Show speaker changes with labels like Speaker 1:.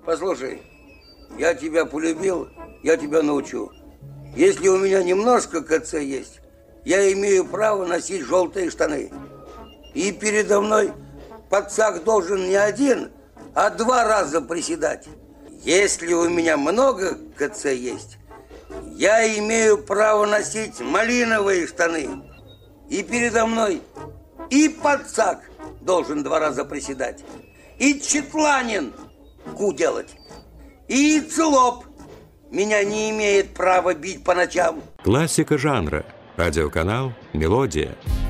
Speaker 1: Послушай, я тебя полюбил, я тебя научу. Если у меня немножко КЦ есть, я имею право носить желтые штаны. И передо мной пацак должен не один, а 2 раза приседать. Если у меня много КЦ есть, я имею право носить малиновые штаны. И передо мной и пацак должен 2 раза приседать, и Четланин ку делать, и Целоп меня не имеет права бить по ночам.
Speaker 2: Классика жанра. Радиоканал «Мелодия».